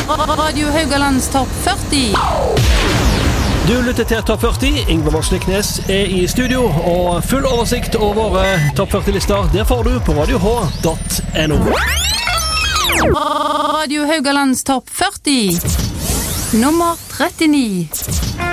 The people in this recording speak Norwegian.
Radio Haugalands topp 40. Du lytter til Topp 40. Ingvar Morsliknes i studio, og full oversikt over Topp 40-lister, det får du på radioh.no. Radio Haugalands topp 40. Nummer 39.